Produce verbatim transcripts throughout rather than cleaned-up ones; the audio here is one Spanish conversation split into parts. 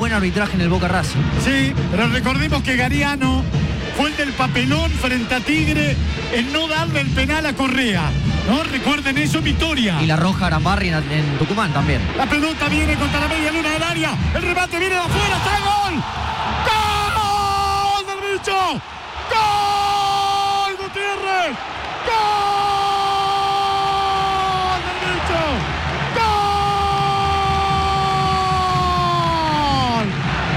buen arbitraje en el Boca Racing. Sí, pero recordemos que Gariano fue el del papelón frente a Tigre en no darle el penal a Correa. ¿No? Recuerden eso, Victoria. Y la roja a Arambarri en, en Tucumán también. La pelota viene contra la media luna del área. El remate viene de afuera. ¡Está el gol! ¡Gol del bicho! ¡Gol, Gutiérrez! ¡Gol del bicho! ¡Gol!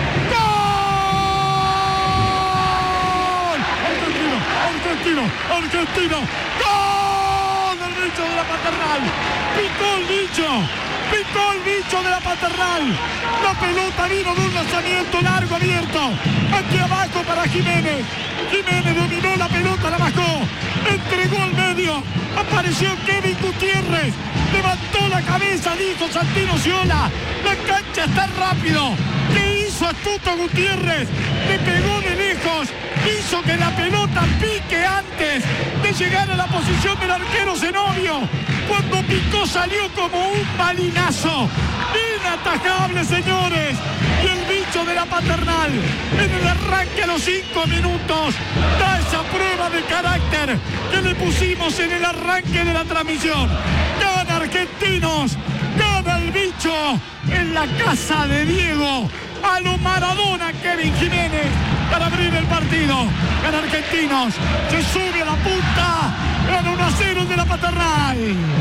¡Gol! Argentino, argentino, argentino. ¡Gol del bicho de la Paternal! ¡Picó el bicho! ¡Picó el bicho de la Paternal! La pelota vino de un lanzamiento largo abierto. Aquí abajo para Jiménez. Jiménez dominó la pelota, la bajó. Entregó al medio. Apareció Kevin Gutiérrez. Levantó la cabeza, dijo Santino Sciola. La cancha está rápido. ¿Qué hizo astuto Gutiérrez? Le pegó de lejos. Hizo que la pelota pique antes de llegar a la posición del arquero Zenobio. Cuando picó salió como un balinazo. Inatajable, señores. Y el bicho de la Paternal, en el arranque a los cinco minutos, da esa prueba de carácter que le pusimos en el arranque de la transmisión. Gana Argentinos, gana el bicho en la casa de Diego. A lo Maradona, Kevin Jiménez, para abrir el partido. Gana Argentinos, se sube a la punta, gana uno a cero de la Paternal.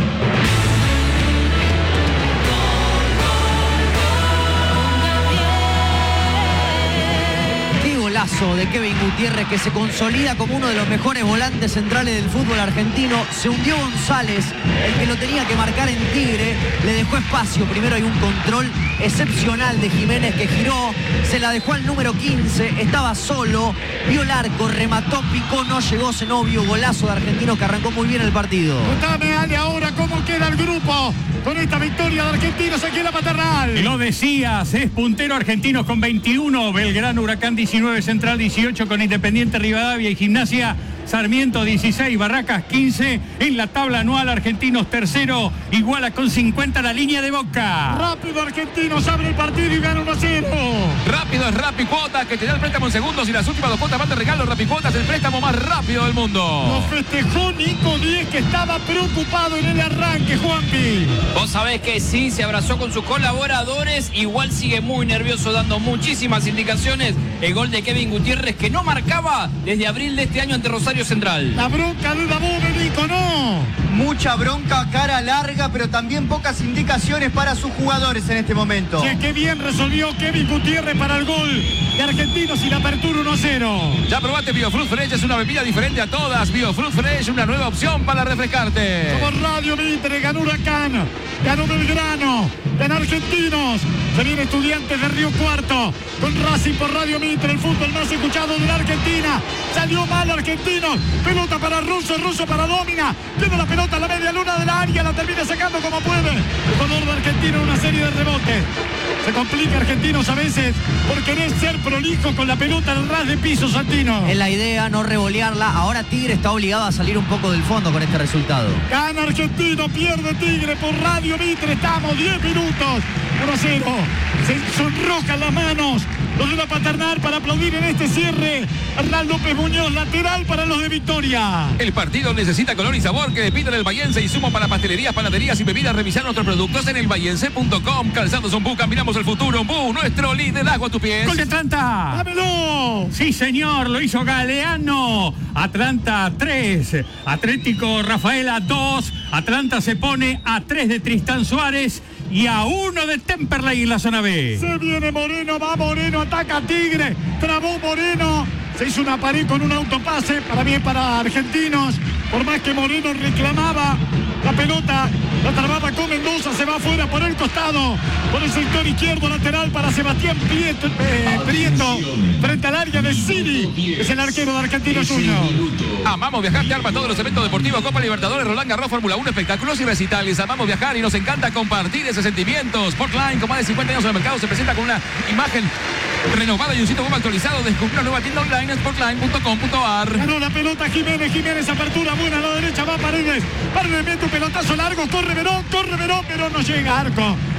De Kevin Gutiérrez, que se consolida como uno de los mejores volantes centrales del fútbol argentino. Se hundió González, el que lo tenía que marcar en Tigre, le dejó espacio. Primero hay un control excepcional de Jiménez que giró, se la dejó al número quince, estaba solo, vio el arco, remató, picó, no llegó Zenobio. Golazo de Argentinos que arrancó muy bien el partido. Contame, Ale, ahora cómo queda el grupo con esta victoria de Argentinos aquí en la Paternal. Lo decías, es puntero Argentinos con veintiuno, Belgrano Huracán diecinueve, Central dieciocho, con Independiente Rivadavia y Gimnasia Sarmiento dieciséis, Barracas quince. En la tabla anual, Argentinos tercero, iguala con cincuenta la línea de Boca. Rápido Argentinos abre el partido y gana uno a cero. Rápido es Rapicuotas, que te da el préstamo en segundos y las últimas dos cuotas van de regalo. Rapicuotas, el préstamo más rápido del mundo. Lo festejó Nico Diez, que estaba preocupado en el arranque, Juanpi. Vos sabés que sí, se abrazó con sus colaboradores. Igual sigue muy nervioso, dando muchísimas indicaciones. El gol de Kevin Gutiérrez, que no marcaba desde abril de este año ante Rosario Central. La bronca de Dabove, Nico, no. Mucha bronca, cara larga, pero también pocas indicaciones para sus jugadores en este momento. Che, qué bien resolvió Kevin Gutiérrez para el gol de Argentinos y la apertura uno a cero. Ya probaste Biofruit Fresh, es una bebida diferente a todas. Biofruit Fresh, una nueva opción para refrescarte. Como Radio Mitre, ganó Huracán, ganó Belgrano, ganó Argentinos. Se viene Estudiantes de Río Cuarto con Racing por Radio Mitre, el fútbol más escuchado de la Argentina. Salió mal Argentinos, pelota para Russo, Russo para Domina. Tiene la pelota a la media luna de la área, la termina sacando como puede. El jugador de Argentina, una serie de rebotes. Se complica Argentinos a veces por querer ser prolijo con la pelota al ras de piso, Santino. Es la idea, no revolearla. Ahora Tigre está obligado a salir un poco del fondo con este resultado. Gana Argentino, pierde Tigre por Radio Mitre. Estamos diez minutos. uno a cero. Se sonrojan las manos los de la Paternal para aplaudir en este cierre. Hernán López Muñoz, lateral para los de Victoria. El partido necesita color y sabor que depita en el Bahiense y sumo para pastelerías, panaderías y bebidas. Revisar nuestros productos en el bahiense punto com. Calzados Ombú, caminamos el futuro. Ombú, nuestro liderazgo a tus pies. ¡Gol de Atlanta! ¡Dámelo! Sí, señor, lo hizo Galeano. Atlanta tres, Atlético Rafaela dos. Atlanta se pone a tres de Tristán Suárez y a uno de Temperley en la zona B. Se viene Moreno, va Moreno, ataca a Tigre, trabó Moreno, se hizo una pared con un autopase, para bien para Argentinos, por más que Moreno reclamaba la pelota, la trababa con Mendoza, se va afuera por el costado, por el sector izquierdo lateral para Sebastián Prieto, eh, Prieto frente al área de Ciri, es el arquero de Argentinos Juniors. Amamos viajar, te arma todos los eventos deportivos, Copa Libertadores, Roland Garros, Fórmula uno, espectáculos y recitales. Amamos viajar y nos encanta compartir ese sentimiento. Sportline, con más de cincuenta años en el mercado, se presenta con una imagen renovada y un sitio web actualizado. Descubre una nueva tienda online en sportline punto com punto ar. Ganó la pelota Jiménez, Jiménez, apertura buena a la derecha, va Paredes, Paredes mete un pelotazo largo, corre Verón, corre Verón, pero no llega a arco.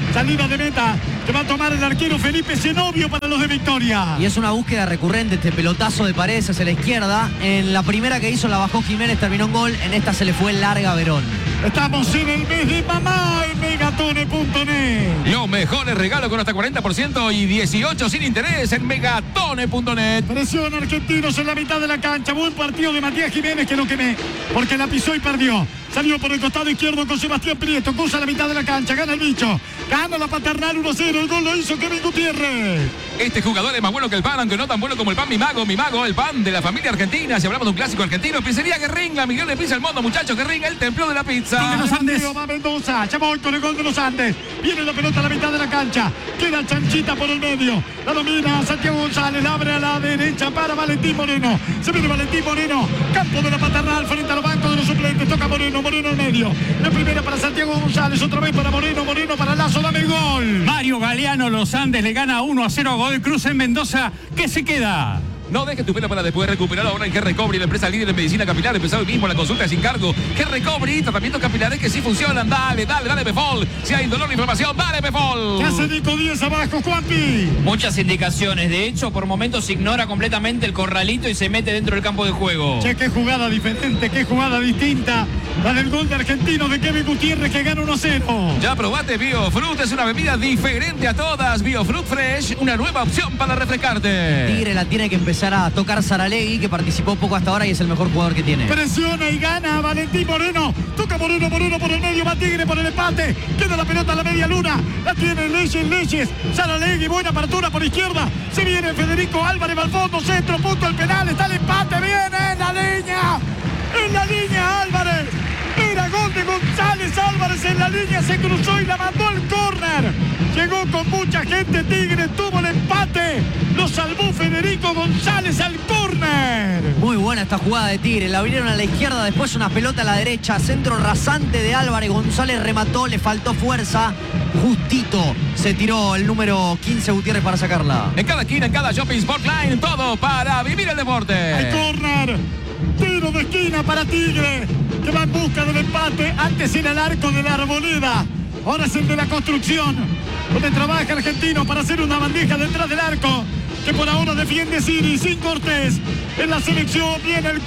Salida de meta que va a tomar el arquero Felipe Zenobio para los de Victoria. Y es una búsqueda recurrente este pelotazo de Paredes hacia la izquierda. En la primera que hizo la bajó Jiménez, terminó en gol. En esta se le fue larga a Verón. Estamos en el mes de mamá en megatone punto net. Los mejores regalos con hasta cuarenta por ciento y dieciocho sin interés en megatone punto net. Presión Argentinos en la mitad de la cancha. Buen partido de Matías Jiménez que lo quemé porque la pisó y perdió. Salió por el costado izquierdo con Sebastián Prieto. Cruza la mitad de la cancha. Gana el bicho. Gana la Paternal uno cero. El gol lo hizo Kevin Gutiérrez. Este jugador es más bueno que el pan, aunque no tan bueno como el pan Mi Mago. Mi Mago, el pan de la familia argentina. Si hablamos de un clásico argentino, pizzería Guerrín, la Miguel de Pizza al mundo, muchachos. Guerrín, el templo de la pizza. De los Andes. Va Mendoza. Ya voy con el gol de los Andes. Viene la pelota a la mitad de la cancha. Queda Chanchita por el medio. La domina Santiago González. La abre a la derecha para Valentín Moreno. Se viene Valentín Moreno. Campo de la Paternal frente a los bancos de los suplentes. Toca Moreno. Moreno al medio. La primera para Santiago González. Otra vez para Moreno. Moreno para Lazo. Dame el gol. Mario Galeano, los Andes le gana uno a cero a Godoy Cruz en Mendoza. ¿Qué se queda? No dejes tu pelo para después recuperar ahora en G-Recovery, la empresa líder en medicina capilar. Empezó hoy mismo la consulta sin cargo. G-Recovery, tratamientos capilares que sí funcionan. Dale, dale, dale Befol. Si hay dolor o inflamación, dale Befol. ¿Qué hace Nico Díaz abajo, Juanpi? Muchas indicaciones. De hecho, por momentos ignora completamente el corralito y se mete dentro del campo de juego. Che, qué jugada diferente, qué jugada distinta. La del gol de Argentino de Kevin Gutiérrez que gana uno cero. Ya probate Biofruit, es una bebida diferente a todas. Biofruit Fresh, una nueva opción para refrescarte. Tigre la tiene que empezar a tocar Saralegui, que participó poco hasta ahora y es el mejor jugador que tiene. Presiona y gana Valentín Moreno. Toca Moreno, Moreno por el medio, va Tigre por el empate. Queda la pelota a la media luna. La tiene Leyes, Leyes. Saralegui, buena apertura por izquierda. Se viene Federico Álvarez al fondo, centro, punto el penal. Está el empate, viene en la línea. En la línea Álvarez. Era gol de González Álvarez en la línea, se cruzó y la mandó al córner. Llegó con mucha gente Tigre, tuvo el empate. Lo salvó Federico González al córner. Muy buena esta jugada de Tigre. La abrieron a la izquierda, después una pelota a la derecha. Centro rasante de Álvarez. González remató, le faltó fuerza. Justito se tiró el número quince Gutiérrez para sacarla. En cada esquina, en cada shopping Sportline, todo para vivir el deporte. Al córner. Tiro de esquina para Tigre, que va en busca del empate. Antes era el arco de la Arboleda, ahora es el de la Construcción, donde trabaja Argentino para hacer una bandeja detrás del arco, que por ahora defiende Siri, sin Cortés. En la selección viene el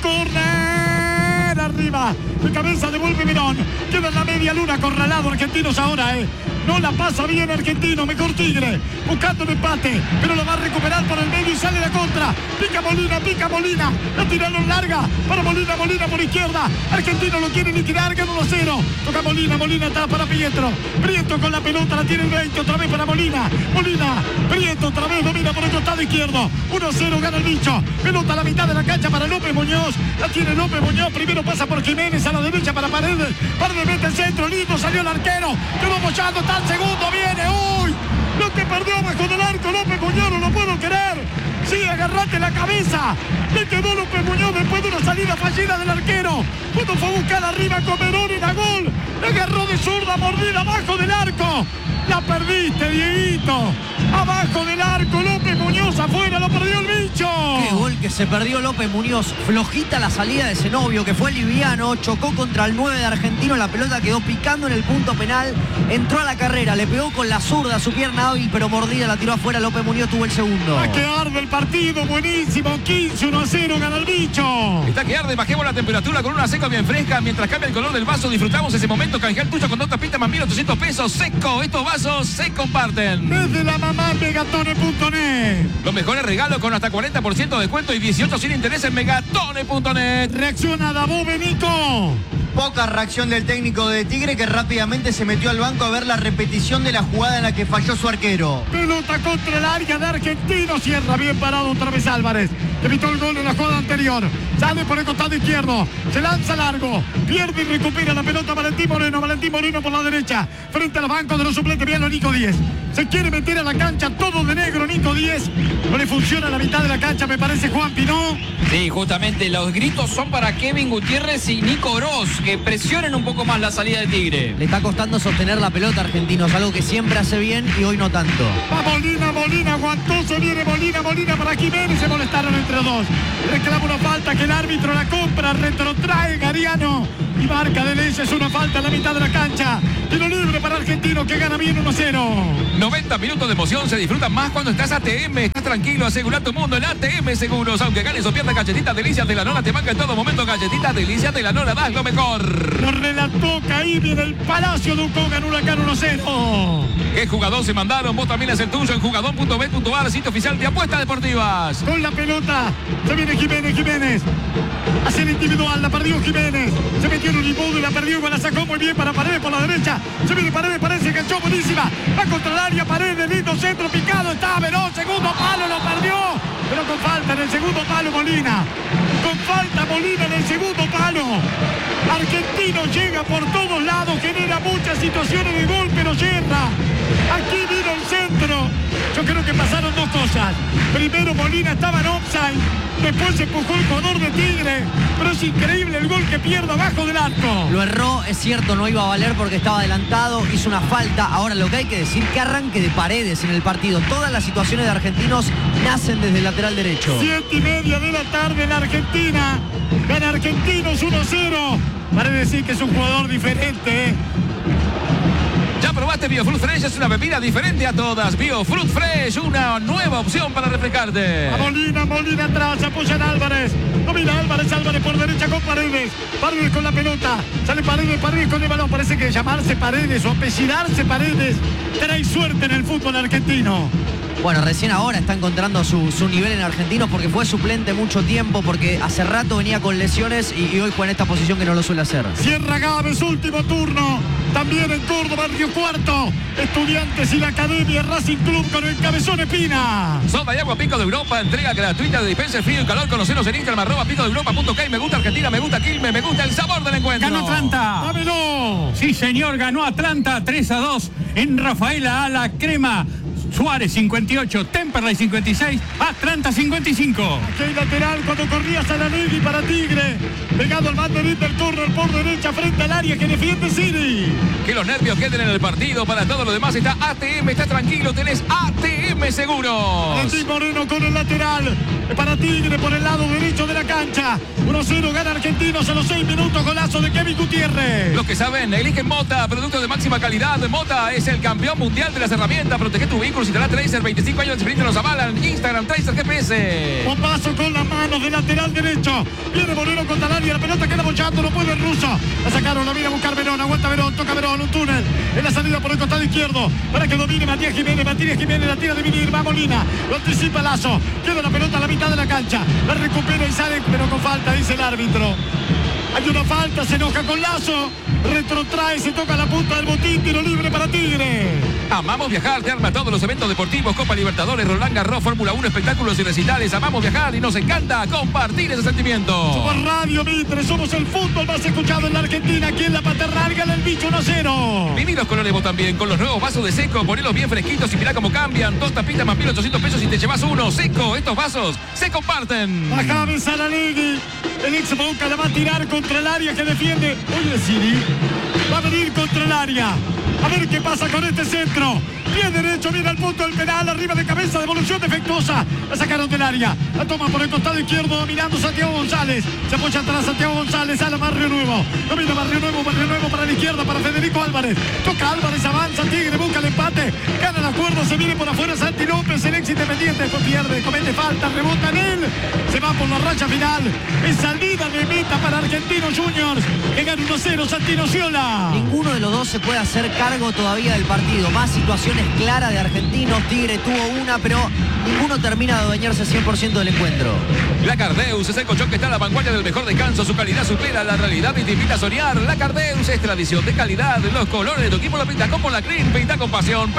córner, arriba, de cabeza devuelve Mirón, queda en la media luna, acorralado Argentinos ahora, eh. No la pasa bien Argentino, mejor Tigre, buscando el empate, pero lo va a recuperar por el medio y sale la contra. Pica Molina, pica Molina, la tiraron larga para Molina, Molina por izquierda. Argentino lo quiere liquidar, gana uno cero. Toca Molina, Molina está para Prieto. Prieto con la pelota, la tiene el veinte, otra vez para Molina. Molina, Prieto otra vez, domina por el costado izquierdo. uno cero, gana el bicho. Pelota a la mitad de la cancha para López Muñoz. La tiene López Muñoz, primero pasa por Jiménez, a la derecha para Paredes. Paredes mete el centro, lindo, salió el arquero. Quedó mochando, está el segundo, viene, uy. Lo que perdió bajo del arco López Muñoz, no lo puedo querer. Sí, agarrate la cabeza. Le quedó López Muñoz después de una salida fallida del arquero. Cuando fue a buscar arriba con Verón y la gol. Le agarró de zurda, mordida abajo del arco. La perdiste, Dieguito. Abajo del arco, López Muñoz afuera, lo perdió el bicho. Qué gol que se perdió López Muñoz. Flojita la salida de Zenobio, que fue liviano. Chocó contra el nueve de Argentino. La pelota quedó picando en el punto penal. Entró a la carrera, le pegó con la zurda, su pierna hábil, pero mordida la tiró afuera. López Muñoz tuvo el segundo. Va que arde el partido, buenísimo. quince uno a cero, gana el bicho. Está que arde, bajemos la temperatura con una seco bien fresca. Mientras cambia el color del vaso, disfrutamos ese momento. Canjear tuyo con dos tapitas más mil ochocientos pesos. Seco, estos vasos se comparten. Desde la mamá en megatone punto net. Los mejores regalos con hasta cuarenta por ciento de descuento y dieciocho sin interés en megatone punto net. Reacciona Dabó Benico. Poca reacción del técnico de Tigre, que rápidamente se metió al banco a ver la repetición de la jugada en la que falló su arquero. Pelota contra el área de Argentino. Cierra bien parado otra vez Álvarez. Evitó el gol en la jugada anterior. Sale por el costado izquierdo. Se lanza largo. Pierde y recupera la pelota Valentín Moreno. Valentín Moreno por la derecha. Frente a los bancos de los suplentes. Bien, Nico Díez. Se quiere meter a la cancha todo de negro Nico Díez. diez. No le funciona la mitad de la cancha, me parece, Juanpi, ¿no? Sí, justamente los gritos son para Kevin Gutiérrez y Nico Gross, que presionen un poco más la salida de Tigre. Le está costando sostener la pelota a Argentinos, algo que siempre hace bien y hoy no tanto. Va Molina, Molina, aguantó, se viene Molina, Molina para Jiménez, se molestaron entre dos. Reclama una falta que el árbitro la compra, retrotrae Gariano y marca de leyes una falta en la mitad de la cancha. Tiro libre para Argentino que gana bien uno a cero. noventa minutos de emoción se disfrutan más cuando estás A T M. Estás tranquilo, asegura tu mundo en A T M Seguros. Aunque ganes o pierdas, galletitas delicias de la nona te banca en todo momento. Galletitas delicias de la nona, das lo mejor. Lo relató Caíbi en el Palacio de Ucón, ganó Huracán uno a cero. ¿Qué jugador se mandaron? Vos también es el tuyo en jugador punto bet punto ar, sitio oficial de apuestas deportivas. Con la pelota, se viene Jiménez, Jiménez. Hace el individual, la perdió Jiménez. Se metió en un inmundo y la perdió, igual la sacó muy bien para Paredes por la derecha. Se viene Paredes, Paredes, se enganchó, buenísima. Va contra el área, Paredes, lindo centro, picado, está Verón, segundo palo, lo perdió. Pero con falta en el segundo palo Molina. Con falta Molina en el segundo palo. Argentino llega por todos lados, genera muchas situaciones de gol, pero yerra. Aquí vino el centro. Yo creo que pasaron dos cosas. Primero Molina estaba en offside. Después se empujó el jugador de Tigre. Pero es increíble el gol que pierde abajo del arco. Lo erró, es cierto, no iba a valer porque estaba adelantado, hizo una falta. Ahora lo que hay que decir, que arranque de Paredes en el partido. Todas las situaciones de Argentinos nacen desde el lateral derecho. Siete y media de la tarde en Argentina. Gana Argentinos uno a cero. Parece decir que es un jugador diferente, ¿eh? ¿Ya probaste BioFruit Fresh? Es una bebida diferente a todas. BioFruit Fresh, una nueva opción para refrescarte. A Molina, Molina atrás, apoyan Álvarez. Domina Álvarez, Álvarez por derecha con Paredes. Paredes con la pelota. Sale Paredes, Paredes con el balón. Parece que llamarse Paredes o apellidarse Paredes trae suerte en el fútbol argentino. Bueno, recién ahora está encontrando su, su nivel en Argentinos porque fue suplente mucho tiempo, porque hace rato venía con lesiones y, y hoy juega en esta posición que no lo suele hacer. Sierra Gámez, último turno. También en Córdoba, Río Cuarto. Estudiantes y la Academia Racing Club con el Cabezón Espina. Soda y agua Pico de Europa, entrega gratuita de dispenser frío y calor. Conocenos en Instagram, arroba pico de europa punto k. Me gusta Argentina, me gusta Quilmes, me gusta el sabor del encuentro. Ganó Atlanta. ¡Dámelo! Sí, señor, ganó Atlanta tres a dos en Rafaela a la Crema. Suárez cincuenta y ocho, Temperley cincuenta y seis, Atlanta cincuenta y cinco. Aquí hay lateral cuando corría Saralegui para Tigre. Pegado al banderín del córner por derecha frente al área que defiende Ciri. Que los nervios queden en el partido. Para todo lo demás está A T M, está tranquilo, tenés A T M Seguros. Valentín Moreno con el lateral. Para Tigre por el lado derecho de la cancha. uno a cero gana Argentinos a los seis minutos. Golazo de Kevin Gutiérrez. Los que saben, eligen Mota, producto de máxima calidad. Mota es el campeón mundial de las herramientas. Protege tu vehículo. Instalar Tracer, veinticinco años de experiencia nos avalan. Instagram, Tracer G P S. Un paso con las manos de lateral derecho. Viene Moreno contra el área. La pelota queda bochando, no puede el ruso. La sacaron, la viene a buscar Verón. Aguanta Verón, toca Verón. Un túnel en la salida por el costado izquierdo. Para que domine Matías Jiménez. Matías Jiménez la tira de Vinir. Va Molina. Lo anticipa Lazo. Queda la pelota a la mitad de la cancha. La recupera y sale, pero con falta, dice el árbitro. Hay una falta, se enoja con Lazo. Retrotrae, se toca la punta del botín. Tiro libre para Tigre. Amamos viajar, te arma todos los eventos deportivos, Copa Libertadores, Roland Garros, Fórmula uno, espectáculos y recitales. Amamos viajar y nos encanta compartir ese sentimiento. Somos Radio Mitre, somos el fútbol más escuchado en la Argentina. Aquí en la Paternal gana el bicho uno a cero. Viví los colores vos también, con los nuevos vasos de Seco, ponelos bien fresquitos y mirá cómo cambian. Dos tapitas más mil ochocientos pesos y te llevas uno. Seco, estos vasos se comparten. A James Saralegui, el ex Boca la va a tirar contra el área que defiende. Oye, Siri, va a venir contra el área. A ver qué pasa con este centro. Pie derecho, viene al punto del penal, arriba de cabeza, devolución defectuosa. La sacaron del área. La toma por el costado izquierdo, dominando Santiago González. Se apoya atrás Santiago González, a la Barrio Nuevo. Domina Barrio Nuevo, Barrio Nuevo para la izquierda, para Federico Álvarez. Toca Álvarez, avanza Tigre, busca el empate. Gana la cuerda, se viene por afuera Santi López, el ex Independiente. Después pierde, comete falta, rebota en él. Se va por la raya final. Es salida de meta para Argentinos Juniors. Que gana uno a cero Santino Ciola. Ninguno de los dos se puede hacer cargo todavía del partido. Más situaciones claras de Argentinos. Tigre tuvo una, pero ninguno termina de adueñarse cien por ciento del encuentro. La Cardeus es el colchón que está a la vanguardia del mejor descanso. Su calidad supera la realidad y te invita a soñar. La Cardeus es tradición de calidad. Los colores de tu equipo lo pinta con Polacrim. Pinta con pasión. Pinta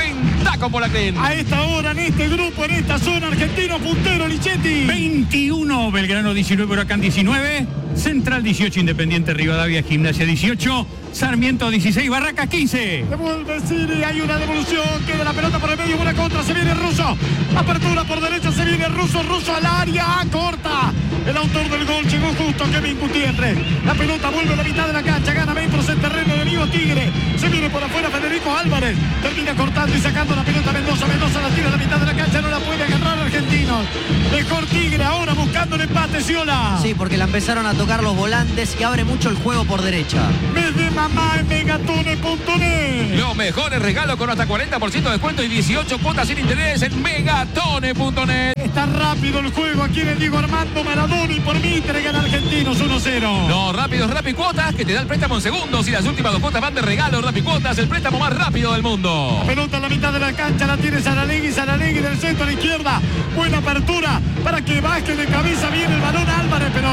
Da con Polaclin. A esta hora, en este grupo, en esta zona, Argentino puntero, Lichetti. veintiuno, Belgrano diecinueve, Huracán diecinueve, Central dieciocho, Independiente Rivadavia, Gimnasia dieciocho, Sarmiento dieciséis, Barracas quince. Devuelve Siri, hay una devolución, queda la pelota por el medio, buena contra, se viene Russo. Apertura por derecha, se viene Russo, Russo al área, corta. El autor del gol llegó justo, Kevin Gutiérrez. La pelota vuelve a la mitad de la cancha, gana metros en terreno de Vivo Tigre. Se viene por afuera Federico Álvarez. Termina cortando y sacando la pelota Mendoza. Mendoza la tira a la mitad de la cancha, no la puede agarrar Argentinos. Mejor Tigre ahora buscando el empate, Ciola. Sí, porque la empezaron a tocar los volantes y abre mucho el juego por derecha. Mes de mamá en megatone punto net. Los mejores regalos con hasta cuarenta por ciento de descuento y dieciocho cuotas sin interés en megatone punto net. Está rápido el juego aquí en el Diego Armando Maradona y por Mitre gana Argentinos uno cero. No, rápidos Rapicuotas, que te da el préstamo en segundos y las últimas dos cuotas van de regalo. Rapicuotas, el préstamo más rápido del mundo. Pelota en la mitad de la cancha, la tiene Saralegui, Saralegui del centro a la izquierda. Buena apertura para que baje de cabeza bien el balón Álvarez, pero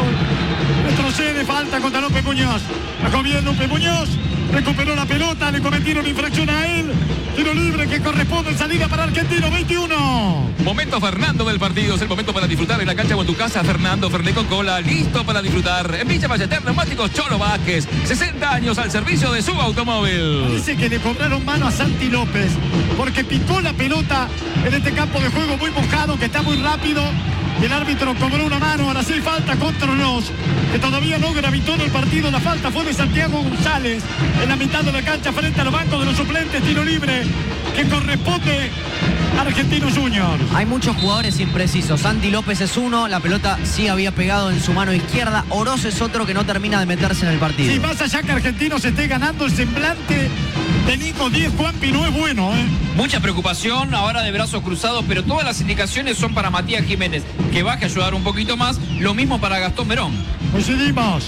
recu- retrocede, falta contra López Muñoz. Bajó bien López Muñoz, recuperó la pelota, le cometieron infracción a él. Tiro libre que corresponde en salida para Argentino, veintiuno. Momento Fernando del partido, es el momento para disfrutar en la cancha o en tu casa. Fernando Ferné con cola, listo para disfrutar. En Villa Ballester, Neumáticos Cholo Vázquez, sesenta años al servicio de su automóvil. Dice que le cobraron mano a Santi López porque picó la pelota en este campo de juego muy mojado, que está muy rápido. El árbitro cobró una mano, ahora sí falta contra los que todavía no gravitó en el partido. La falta fue de Santiago González en la mitad de la cancha frente a los bancos de los suplentes. Tiro libre que corresponde a Argentinos Juniors. Hay muchos jugadores imprecisos. Santi López es uno, la pelota sí había pegado en su mano izquierda. Oroz es otro que no termina de meterse en el partido. Si más allá que Argentinos esté ganando, el semblante de Nico Díez Juanpi no es bueno, ¿eh? Mucha preocupación ahora de brazos cruzados, pero todas las indicaciones son para Matías Jiménez, que baje a ayudar un poquito más. Lo mismo para Gastón Verón. Coincidimos.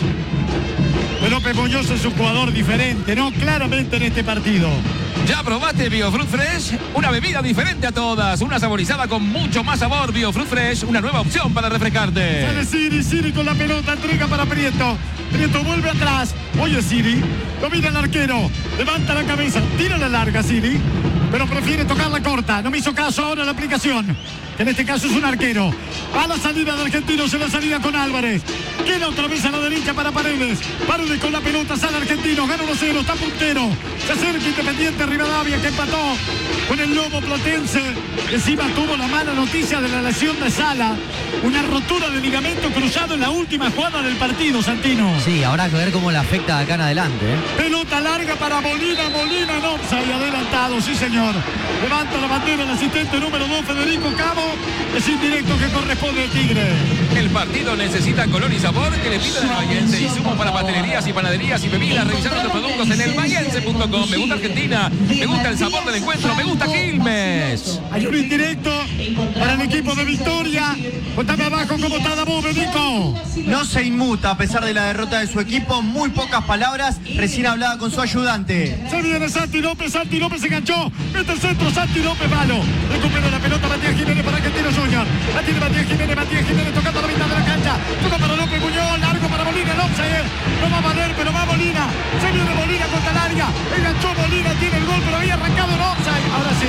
López Muñoz es un jugador diferente, ¿no? Claramente en este partido. ¿Ya probaste BioFruit Fresh? Una bebida diferente a todas, una saborizada con mucho más sabor. BioFruit Fresh, una nueva opción para refrescarte. Sale Siri, Siri con la pelota, entrega para Prieto. Prieto vuelve atrás. Oye Siri, domina el arquero, levanta la cabeza, tira la larga Siri, pero prefiere tocar la corta. No me hizo caso ahora la aplicación, que en este caso es un arquero. A la salida de Argentinos, en la salida con Álvarez. Queda otra vez a la derecha para Paredes. Paredes con la pelota, sale Argentinos, gana uno cero, está puntero. Se acerca Independiente Rivadavia, que empató con el Lobo Platense. Encima tuvo la mala noticia de la lesión de Sala. Una rotura de ligamento cruzado en la última jugada del partido, Santino. Sí, habrá que ver cómo le afecta de acá en adelante, ¿eh? Pelota larga para Molina, Molina en offside, adelantado, sí señor. Levanta la bandera el asistente número dos, Federico Cabo. Es indirecto que corresponde al Tigre. El partido necesita color y sabor que le pidan el Bahiense. Insumos para pastelerías y panaderías y bebidas. Revisar nuestros productos en el bahiense punto com. Me gusta Argentina, me gusta el sabor del encuentro, me gusta Quilmes. Hay un indirecto para el equipo de Victoria. Contame abajo cómo está Davo, Benico. No se inmuta a pesar de la derrota de su equipo. Muy pocas palabras. Recién hablaba con su ayudante. Se viene Santi López. Santi López se enganchó. Mete el centro. Santi López malo. Recupera la pelota Matías Jiménez para Argentinos Juniors. La tiene Matías Jiménez. Matías Jiménez tocando la mitad de la cancha. Toca para López Muñoz. Largo para Molina. El offside. No va a valer, pero va Molina. Se viene Molina contra el área. Enganchó Molina. Tiene el gol, pero había arrancado el offside. Ahora sí.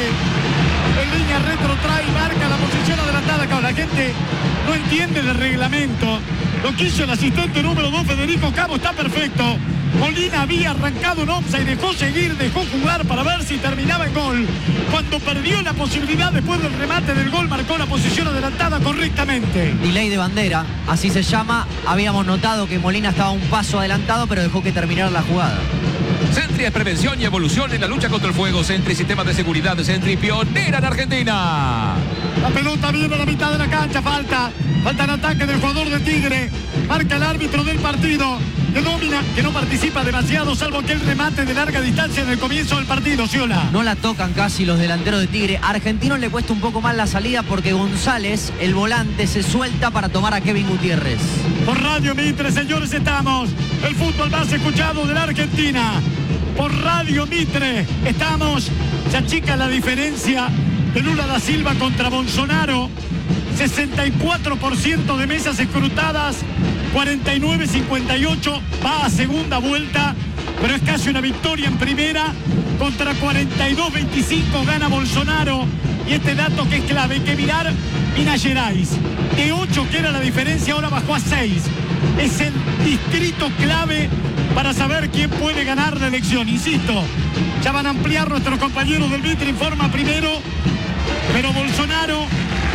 En línea retro trae y marca la posición adelantada. Claro, la gente no entiende de reglamento. Lo que hizo el asistente número dos, Federico Cabo, está perfecto. Molina había arrancado un offside, dejó seguir, dejó jugar para ver si terminaba el gol. Cuando perdió la posibilidad después del remate del gol, marcó la posición adelantada correctamente. Delay de bandera, así se llama. Habíamos notado que Molina estaba un paso adelantado, pero dejó que terminara la jugada. Sentry es prevención y evolución en la lucha contra el fuego. Sentry, sistemas de seguridad de Sentry, pionera en Argentina. La pelota viene a la mitad de la cancha, falta. Falta el ataque del jugador de Tigre. Marca el árbitro del partido, que domina, que no participa demasiado, salvo aquel remate de larga distancia en el comienzo del partido, Ciola. No la tocan casi los delanteros de Tigre. A Argentinos le cuesta un poco más la salida porque González, el volante, se suelta para tomar a Kevin Gutiérrez. Por Radio Mitre, señores, estamos. El fútbol más escuchado de la Argentina. Por Radio Mitre, estamos. Se achica la diferencia de Lula da Silva contra Bolsonaro. sesenta y cuatro por ciento de mesas escrutadas, cuarenta y nueve cincuenta y ocho, va a segunda vuelta, pero es casi una victoria en primera contra cuarenta y dos veinticinco gana Bolsonaro. Y este dato que es clave, hay que mirar Minas Gerais. De ocho que era la diferencia, ahora bajó a seis. Es el distrito clave para saber quién puede ganar la elección. Insisto, ya van a ampliar nuestros compañeros del Mitre, informa primero, pero Bolsonaro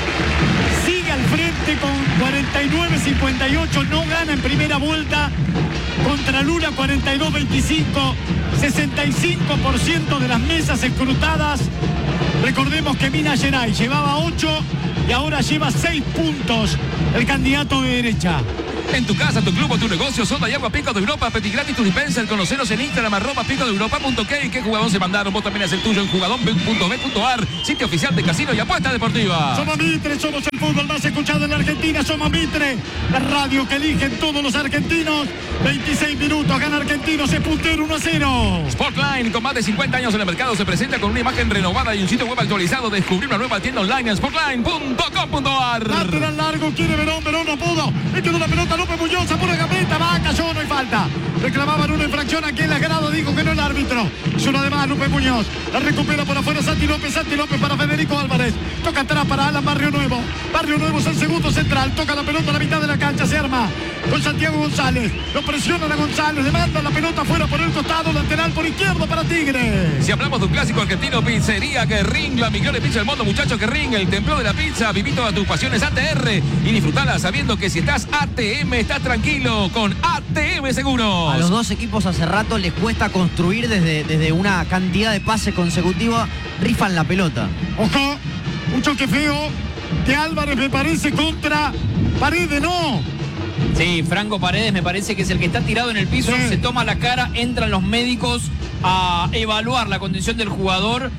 sigue al frente con cuarenta y nueve cincuenta y ocho, no gana en primera vuelta contra Lula cuarenta y dos veinticinco, sesenta y cinco por ciento de las mesas escrutadas. Recordemos que Minas Gerais llevaba ocho y ahora lleva seis puntos el candidato de derecha. En tu casa, tu club o tu negocio, soda y agua Pico de Europa, Petit Gratis, tu dispenser, conoceros en Instagram, arroba pico de europa punto k. ¿Qué jugador se mandaron? Vos también es el tuyo en jugador punto b punto a r, sitio oficial de casino y apuesta deportiva. Somos Mitre, somos el fútbol más escuchado en la Argentina, somos Mitre, la radio que eligen todos los argentinos. veintiséis minutos, gana Argentinos, es puntero uno a cero. Sportline, con más de cincuenta años en el mercado, se presenta con una imagen renovada y un sitio web actualizado. Descubrir una nueva tienda online en sportline punto com punto a r. Lateral largo, quiere Verón, Verón no pudo. Le quedó la pelota López Muñoz, por la gambeta, va, cayó, no hay falta. Reclamaban una infracción aquí en la grada, dijo que no el árbitro. Es una de más, López Muñoz. La recupera por afuera Santi López, Santi López para Federico Álvarez. Toca atrás para Alan Barrio Nuevo. Barrio Nuevo es el segundo central. Toca la pelota a la mitad de la cancha, se arma con Santiago González. Lo presiona a González, le manda la pelota afuera por el costado, lateral por izquierdo para Tigre. Si hablamos de un clásico argentino, pizzería Guerrín, la mejor pizza del mundo, muchachos. Guerrín, el templo de la pizza. Viví todas tus pasiones A T R y disfrutala sabiendo que si estás A T M, estás tranquilo con A T M Seguros. A los dos equipos hace rato les cuesta construir desde, desde una cantidad de pases consecutiva, rifan la pelota. Ojo, un choque feo de Álvarez me parece contra Paredes, no. Sí, Franco Paredes me parece que es el que está tirado en el piso, Sí. se toma la cara, entran los médicos a evaluar la condición del jugador,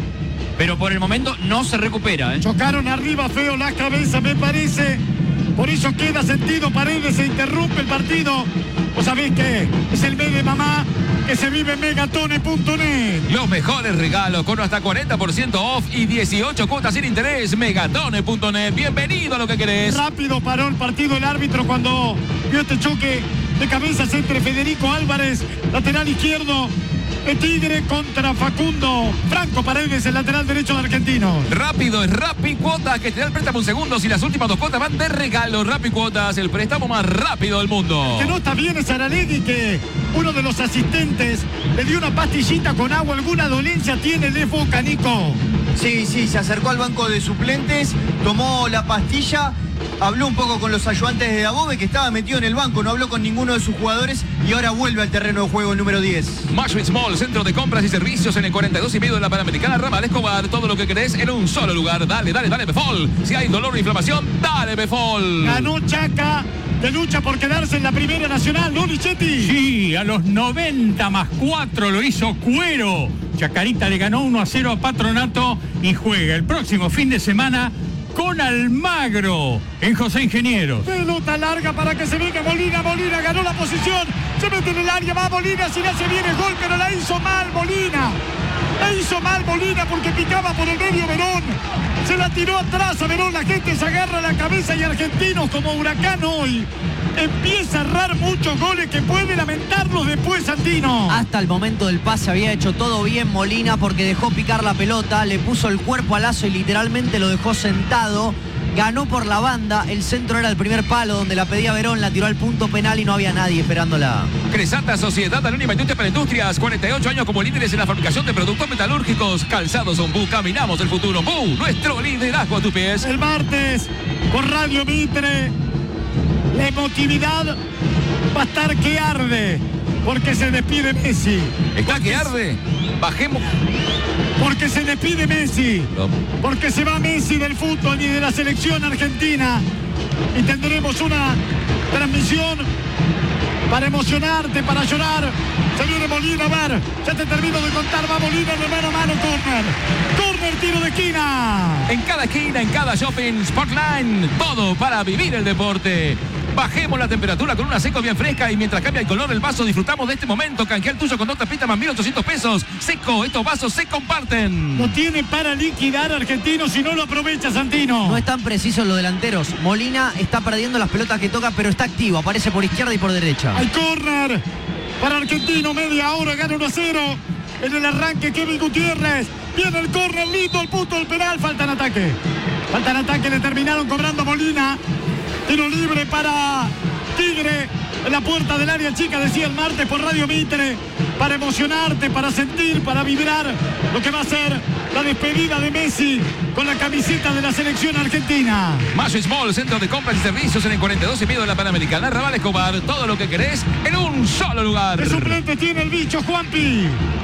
pero por el momento no se recupera, ¿eh? Chocaron arriba feo la cabeza, me parece. Por eso queda sentido Paredes, se interrumpe el partido. Vos sabés que es el mes de mamá que se vive en megatone punto net. Los mejores regalos con hasta cuarenta por ciento off y dieciocho cuotas sin interés. megatone punto net. Bienvenido a lo que querés. Rápido paró el partido el árbitro cuando vio este choque de cabezas entre Federico Álvarez, lateral izquierdo de Tigre, contra Facundo Franco Paredes, el lateral derecho de Argentino. Rápido es Rappi Cuotas, que te da el préstamo en segundos y las últimas dos cuotas van de regalo. Rappi Cuotas, el préstamo más rápido del mundo. Que no está bien es Aralegui, que uno de los asistentes le dio una pastillita con agua. Alguna dolencia tiene el Boca, Nico. Sí, sí, se acercó al banco de suplentes, tomó la pastilla, habló un poco con los ayudantes de Dabove, que estaba metido en el banco, no habló con ninguno de sus jugadores y ahora vuelve al terreno de juego el número diez. Mashwitz Mall, centro de compras y servicios en el cuarenta y dos y medio de la Panamericana, Ramal Escobar. Todo lo que querés en un solo lugar. Dale, dale, dale, Befol. Si hay dolor o inflamación, dale, Befol. Ganó Chaca, que lucha por quedarse en la Primera Nacional, ¿no, Lichetti? Sí, a los noventa más cuatro lo hizo Cuero. Chacarita le ganó uno a cero a Patronato y juega el próximo fin de semana con Almagro en José Ingenieros. Pelota larga para que se venga Molina. Molina ganó la posición. Se mete en el área. Va Molina. Si le hace bien el gol, pero la hizo mal Molina. La hizo mal Molina porque picaba por el medio Verón. Se la tiró atrás a Verón. La gente se agarra la cabeza y Argentinos, como Huracán hoy, empieza a errar muchos goles que puede lamentarlos después, Santino. Hasta el momento del pase había hecho todo bien Molina porque dejó picar la pelota, le puso el cuerpo al Lazo y literalmente lo dejó sentado. Ganó por la banda, el centro era el primer palo donde la pedía Verón, la tiró al punto penal y no había nadie esperándola. Cresata, Sociedad Anónima Industria para Industrias, cuarenta y ocho años como líderes en la fabricación de productos metalúrgicos. Calzados Ombú, caminamos el futuro. Ombú, nuestro liderazgo a tus pies. El martes, por Radio Mitre, la emotividad va a estar que arde, porque se despide Messi. Está que arde. Bajemos. Porque se despide Messi. Porque se va Messi del fútbol y de la selección argentina. Y tendremos una transmisión para emocionarte, para llorar. Se viene Molina, a ver. Ya te termino de contar. Va Molina de mano a mano, córner. Córner, tiro de esquina. En cada esquina, en cada shopping, Sportline. Todo para vivir el deporte. Bajemos la temperatura con una seco bien fresca y mientras cambia el color del vaso disfrutamos de este momento. Canjea el tuyo con dos tapitas más mil ochocientos pesos. Seco, estos vasos se comparten. No tiene para liquidar Argentino si no lo aprovecha, Santino. No están precisos los delanteros. Molina está perdiendo las pelotas que toca, pero está activo. Aparece por izquierda y por derecha. Hay córner para Argentino, media hora, gana uno a cero. en el arranque Kevin Gutiérrez. Viene el córner, lindo el punto del penal. Falta en ataque. Falta en ataque, le terminaron cobrando Molina. Tiro libre para Tigre. En la puerta del área chica, decía el martes por Radio Mitre, para emocionarte, para sentir, para vibrar lo que va a ser la despedida de Messi con la camiseta de la selección argentina. Mayo Small, centro de compras y servicios en el cuarenta y dos y medio de la Panamericana. Raval Escobar, todo lo que querés en un solo lugar. De suplente tiene el bicho Juanpi.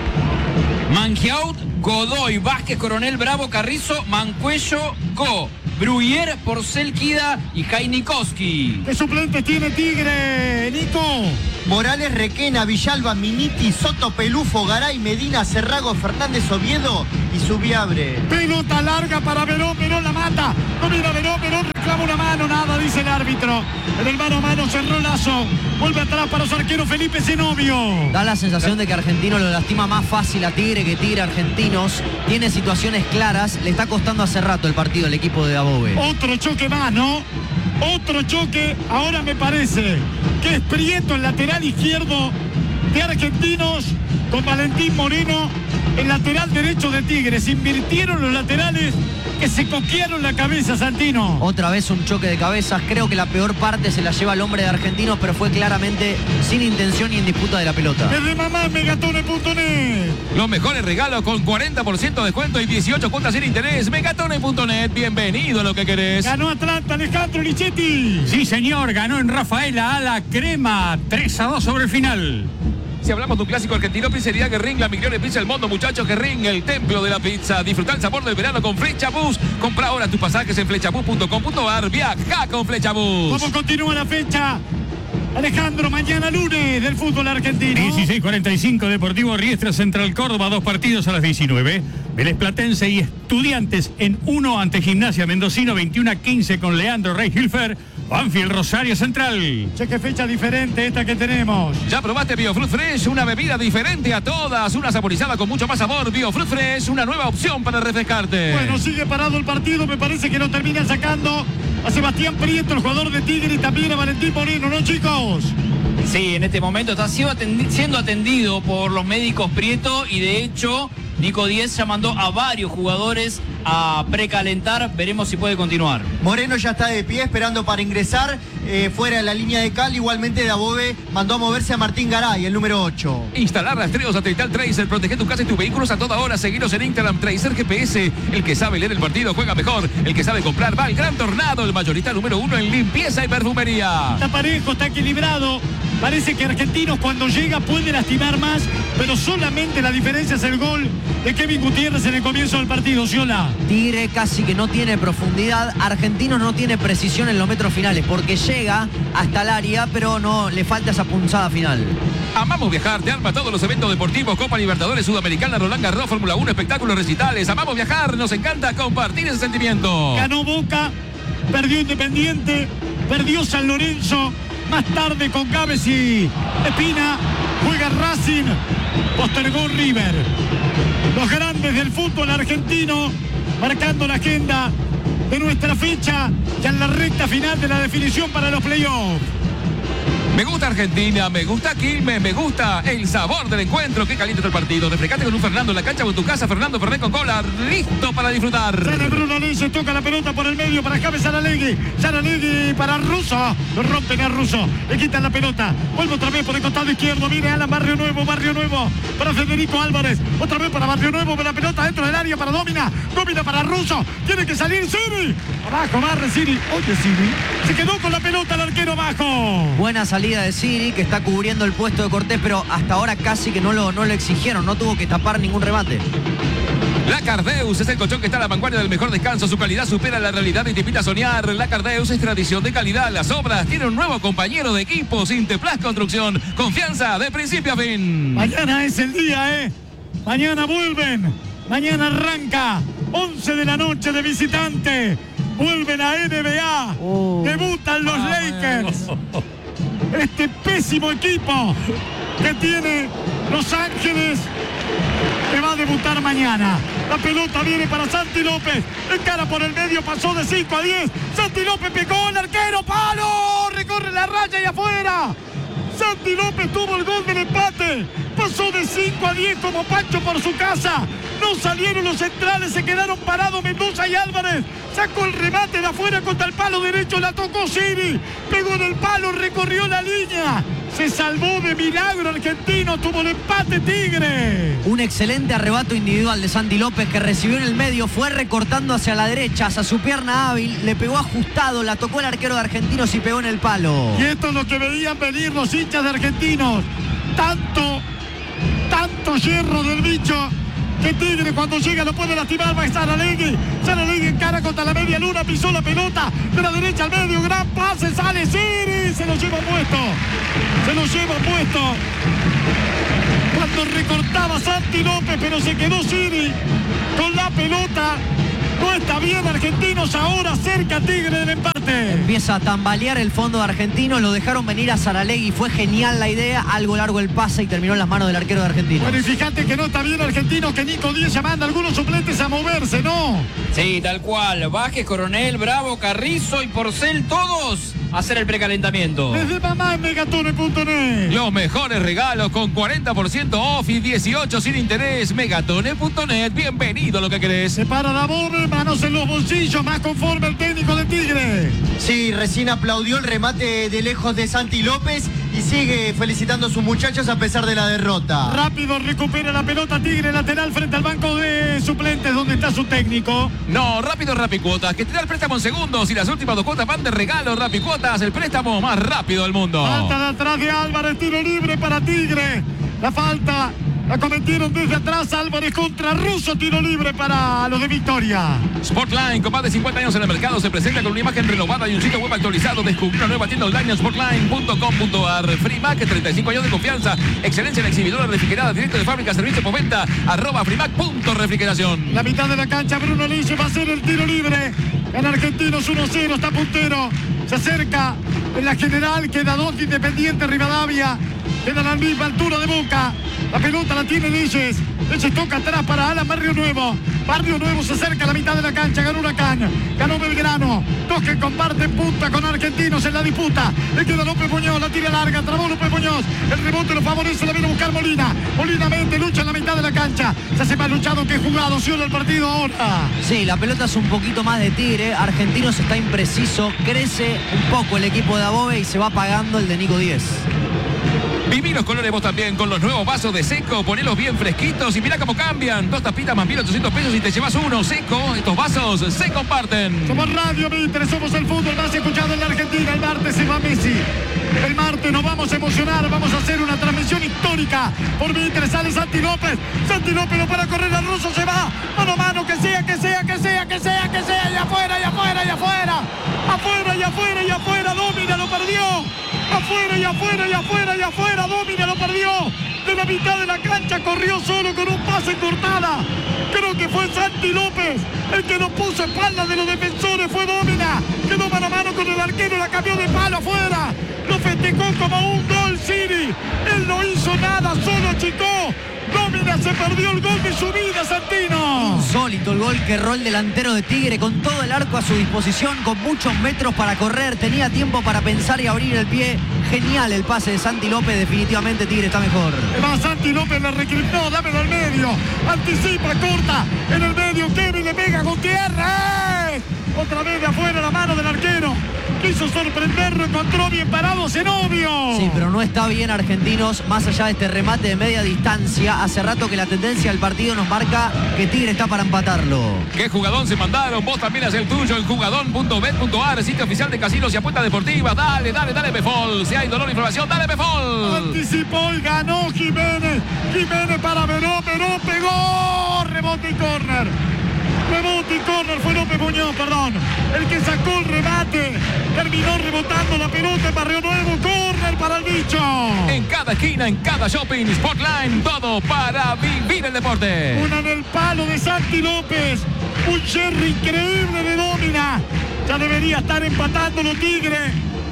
Mangiaut, Godoy, Vázquez, Coronel, Bravo, Carrizo, Mancuello, Go, Bruyer, Porcel, Kida y Jainikowski. De suplentes tiene Tigre, Nico. Morales, Requena, Villalba, Miniti, Soto, Pelufo, Garay, Medina, Cerrago, Fernández, Oviedo y Subiabre. Pelota larga para Verón, Verón la mata. No mira Verón, Verón reclama una mano, nada, dice el árbitro. En el mano a mano cerró Lazo. Vuelve atrás para su arquero Felipe Zenobio. Da la sensación de que Argentino lo lastima más fácil a Tigre que Tigre a Argentinos. Tiene situaciones claras. Le está costando hace rato el partido al equipo de Dabove. Otro choque más, ¿no? Otro choque. Ahora me parece que es Prieto, el lateral izquierdo de Argentinos, con Valentín Moreno, el lateral derecho de Tigres. Invirtieron los laterales que se coquearon la cabeza, Santino. Otra vez un choque de cabezas. Creo que la peor parte se la lleva el hombre de Argentinos, pero fue claramente sin intención y en disputa de la pelota. Desde mamá megatone punto net. Los mejores regalos con cuarenta por ciento de descuento y dieciocho cuotas sin interés. Megatone punto net, bienvenido a lo que querés. Ganó Atlanta, Alejandro Lichetti. Sí, señor, ganó en Rafaela a la Crema. tres a dos sobre el final. Si hablamos de un clásico argentino, pizzería Guerrín, la mejor pizza del mundo, muchachos. Guerrín, el templo de la pizza. Disfruta el sabor del verano con Flechabús. Compra ahora tus pasajes en flechabús punto com punto ar. Viaja con Flechabús. ¿Cómo continúa la fecha? Alejandro, mañana lunes del fútbol argentino. dieciséis cuarenta y cinco, Deportivo Riestra, Central Córdoba, dos partidos a las diecinueve. Vélez Platense y Estudiantes en uno ante Gimnasia Mendocino, veintiuno a quince con Leandro Rey Hilfer. Banfield, Rosario Central. Che, qué fecha diferente esta que tenemos. ¿Ya probaste Biofruit Fresh? Una bebida diferente a todas. Una saborizada con mucho más sabor. Biofruit Fresh, una nueva opción para refrescarte. Bueno, sigue parado el partido. Me parece que lo terminan sacando a Sebastián Prieto, el jugador de Tigre, y también a Valentín Moreno, ¿no, chicos? Sí, en este momento está siendo atendi- siendo atendido por los médicos Prieto y de hecho Nico Díez ya mandó a varios jugadores a precalentar. Veremos si puede continuar. Moreno ya está de pie esperando para ingresar eh, fuera de la línea de cal. Igualmente Dabove mandó a moverse a Martín Garay, el número ocho. Instalar rastreos satelital Tracer, protege tu casa y tus vehículos a toda hora. Seguiros en Instagram, Tracer G P S. El que sabe leer el partido juega mejor. El que sabe comprar va al Gran Tornado, el mayorista número uno en limpieza y perfumería. Está parejo, está equilibrado. Parece que Argentinos cuando llega puede lastimar más, pero solamente la diferencia es el gol de Kevin Gutiérrez en el comienzo del partido. Ciola. Tigre casi que no tiene profundidad. Argentinos no tiene precisión en los metros finales porque llega hasta el área, pero no le falta esa punzada final. Amamos viajar, te arma todos los eventos deportivos, Copa Libertadores, Sudamericana, Roland Garros, Fórmula uno, espectáculos, recitales. Amamos viajar, nos encanta compartir ese sentimiento. Ganó Boca, perdió Independiente, perdió San Lorenzo. Más tarde con Gávez y Espina juega Racing, postergó River. Los grandes del fútbol argentino marcando la agenda de nuestra fecha ya en la recta final de la definición para los playoffs. Me gusta Argentina, me gusta Quilmes, me gusta el sabor del encuentro. Qué caliente está el partido. Refrescate con un Fernando en la cancha o en tu casa. Fernando Fernet con cola, listo para disfrutar. Sale Bruno Leyes, toca la pelota por el medio para James Saralegui. Saralegui para Russo. Lo rompen a Russo. Le quitan la pelota. Vuelve otra vez por el costado izquierdo. Viene Alan Barrio Nuevo, Barrio Nuevo para Federico Álvarez. Otra vez para Barrio Nuevo. Con la pelota dentro del área para Domina. Domina para Russo. Tiene que salir Siri. Abajo, barre Siri. Oye, Siri. Se quedó con la pelota el arquero abajo. Buena salida de Siri, que está cubriendo el puesto de Cortés, pero hasta ahora casi que no lo, no lo exigieron. No tuvo que tapar ningún remate. La Cardeus es el colchón que está a la vanguardia del mejor descanso. Su calidad supera la realidad y te invita a soñar. La Cardeus es tradición de calidad. Las obras tiene un nuevo compañero de equipo. Sinteplas Construcción. Confianza de principio a fin. Mañana es el día, ¿eh? Mañana vuelven. Mañana arranca. once de la noche de visitante. Vuelven a N B A. Oh. Debutan los ah, Lakers. Este pésimo equipo que tiene Los Ángeles que va a debutar mañana. La pelota viene para Santi López. Encara por el medio, pasó de cinco a diez. Santi López pegó el arquero, palo. Recorre la raya y afuera. Se Santi López tuvo el gol del empate. Pasó de cinco a diez como Pancho por su casa. No salieron los centrales, se quedaron parados Mendoza y Álvarez. Sacó el remate de afuera contra el palo derecho, la tocó Siri. Pegó en el palo, recorrió la línea. Se salvó de milagro Argentino, tuvo el empate Tigre. Un excelente arrebato individual de Santi López que recibió en el medio, fue recortando hacia la derecha, hacia su pierna hábil, le pegó ajustado, la tocó el arquero de Argentinos y pegó en el palo. Y esto es lo que veían venir los hinchas de Argentinos. Tanto, tanto hierro del bicho que Tigre cuando llega lo puede lastimar. Va a estar Saralegui. Saralegui encara contra la media luna, pisó la pelota de la derecha al medio, gran pase, sale Siri, se lo lleva puesto. Se lo lleva puesto. Cuando recortaba Santi López, pero se quedó Siri con la pelota. No está bien Argentinos, ahora cerca Tigre del empate. Empieza a tambalear el fondo de Argentinos, lo dejaron venir a Saralegui, fue genial la idea, algo largo el pase y terminó en las manos del arquero de Argentinos. Bueno, y fíjate que no está bien Argentinos, que Nico Díaz ya manda a algunos suplentes a moverse, ¿no? Sí, tal cual. Vázquez, Coronel, Bravo, Carrizo y Porcel, todos a hacer el precalentamiento. Desde mamá en megatone punto net. Los mejores regalos con cuarenta por ciento off y dieciocho sin interés. megatone punto net. Bienvenido a lo que querés. Se para Dabove, manos en los bolsillos, más conforme el técnico de Tigre. Sí, recién aplaudió el remate de lejos de Santi López y sigue felicitando a sus muchachos a pesar de la derrota. Rápido recupera la pelota Tigre, lateral frente al banco de suplentes donde está su técnico. No, rápido Rapicuotas, que te da el préstamo en segundos y las últimas dos cuotas van de regalo. Rapicuotas, el préstamo más rápido del mundo. Falta de atrás de Álvarez, tiro libre para Tigre. La falta la cometieron desde atrás Álvarez contra Russo, tiro libre para los de Victoria. Sportline, con más de cincuenta años en el mercado, se presenta con una imagen renovada y un sitio web actualizado. Descubrí una nueva tienda online en sportline punto com punto ar. Freemac, treinta y cinco años de confianza, excelencia en exhibidora refrigerada, directo de fábrica, servicio por venta, arroba Freemac punto refrigeración. La mitad de la cancha, Bruno Lille va a ser el tiro libre. En Argentinos uno cero, está puntero. Se acerca en la general, queda dos de Independiente, Rivadavia. Queda a la misma altura de Boca. La pelota la tiene Lilles. Lilles toca atrás para Alan Barrio Nuevo. Barrio Nuevo se acerca a la mitad de la cancha. Ganó Huracán. Ganó Belgrano. Dos que comparten punta con Argentinos en la disputa. Le queda López Muñoz. La tira larga. Trabó López Muñoz. El rebote lo favorece. La viene a buscar Molina. Molina mente. Lucha en la mitad de la cancha. Se hace más luchado que jugado. Cierra el partido ahora. Sí, la pelota es un poquito más de Tigre. Argentinos está impreciso. Crece un poco el equipo de Dabove y se va apagando el de Nico Díaz. Viví los colores vos también con los nuevos vasos de Seco. Ponelos bien fresquitos y mirá cómo cambian. Dos tapitas más mil ochocientos pesos y te llevas uno. Seco, estos vasos se comparten. Somos Radio Mitre, somos el fútbol más escuchado en la Argentina. El martes se va Messi. El martes nos vamos a emocionar. Vamos a hacer una transmisión histórica. Por Mitre sale Santi López. Santi López lo para correr al Russo. Se va. Mano a mano. Que sea, que sea, que sea, que sea, que sea. Y afuera, y afuera, y afuera. Afuera, y afuera, y afuera. Domina, lo perdió. Afuera, y afuera, y afuera, y afuera. Domina, lo perdió. De la mitad de la cancha corrió solo con un pase cortada. Creo que fue Santi López el que nos puso espalda de los defensores. Fue Domina. Quedó mano a mano con el arquero. La cambió de palo afuera. Lo festejó como un gol Siri. Él no hizo nada, solo achicó. Domina se perdió el gol de su vida, Santino. Insólito el gol que erró el delantero de Tigre con todo el arco a su disposición, con muchos metros para correr, tenía tiempo para pensar y abrir el pie. Genial el pase de Santi López, definitivamente Tigre está mejor. Va Santi López, le recriminó, dámelo al medio. Anticipa, corta, en el medio, Kevin le pega con tierra. Otra vez de afuera la mano del arquero. Quiso sorprenderlo, encontró bien parado Zenobio. Sí, pero no está bien Argentinos, más allá de este remate de media distancia. Hace rato que la tendencia del partido nos marca que Tigre está para empatarlo. ¿Qué jugadón se mandaron? Vos también haz el tuyo en jugadón punto bet punto ar, sitio oficial de casinos y apuestas deportivas. Dale, dale, dale, Befol. Si hay dolor e información, dale, Befol. Anticipó y ganó Jiménez. Jiménez para Verón, Verón pegó. Rebote y córner. Rebote y córner, fue López Muñoz, perdón. El que sacó el remate. Terminó rebotando la pelota en Barrio Nuevo. Córner para el bicho. En cada esquina, en cada shopping, Sportline, todo para vivir el deporte. Una en el palo de Santi López. Un cherry increíble de Domina. Ya debería estar empatándolo Tigre.